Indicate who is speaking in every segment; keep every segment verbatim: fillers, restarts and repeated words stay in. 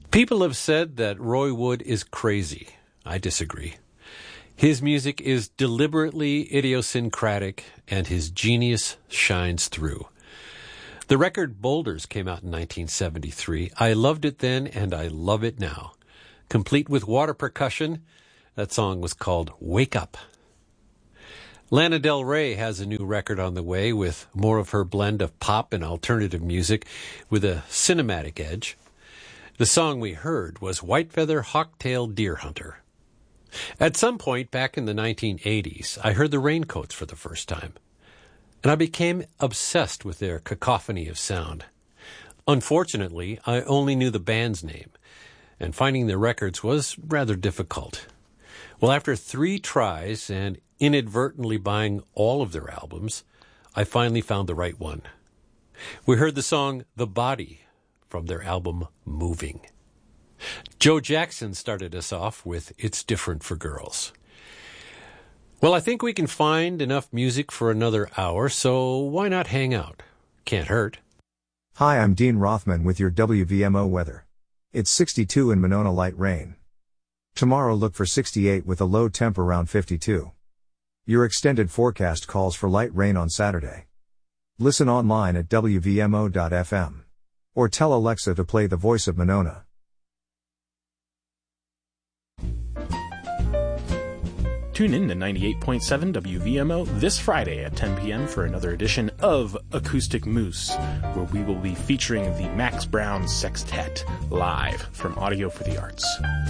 Speaker 1: People have said that Roy Wood is crazy. I disagree. His music is deliberately idiosyncratic, and his genius shines through. The record Boulders came out in nineteen seventy-three. I loved it then, and I love it now. Complete with water percussion, that song was called Wake Up. Lana Del Rey has a new record on the way with more of her blend of pop and alternative music with a cinematic edge. The song we heard was White Feather Hawktail Deer Hunter. At some point back in the nineteen eighties, I heard the Raincoats for the first time, and I became obsessed with their cacophony of sound. Unfortunately, I only knew the band's name, and finding their records was rather difficult. Well, after three tries and inadvertently buying all of their albums, I finally found the right one. We heard the song The Body from their album Moving. Joe Jackson started us off with It's Different for Girls. Well, I think we can find enough music for another hour, so why not hang out? Can't hurt.
Speaker 2: Hi, I'm Dean Rothman with your W V M O weather. It's sixty-two in Monona, light rain. Tomorrow look for sixty-eight with a low temp around fifty-two. Your extended forecast calls for light rain on Saturday. Listen online at W V M O dot F M. Or tell Alexa to play The Voice of Monona.
Speaker 3: Tune in to ninety-eight point seven W V M O this Friday at ten p.m. for another edition of Acoustic Moose, where we will be featuring the Max Brown Sextet live from Audio for the Arts.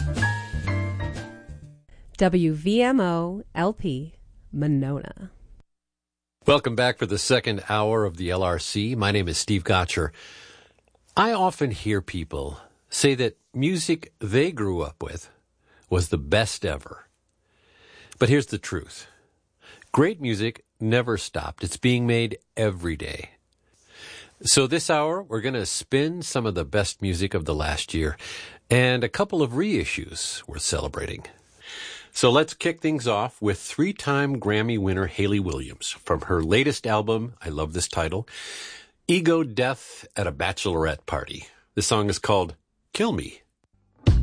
Speaker 4: W V M O L P Monona.
Speaker 1: Welcome back for the second hour of the L R C. My name is Steve Gotcher. I often hear people say that music they grew up with was the best ever. But here's the truth. Great music never stopped. It's being made every day. So this hour, we're going to spin some of the best music of the last year and a couple of reissues worth celebrating. So let's kick things off with three-time Grammy winner Hayley Williams from her latest album, I love this title, Ego Death at a Bachelorette Party. The song is called Kill Me.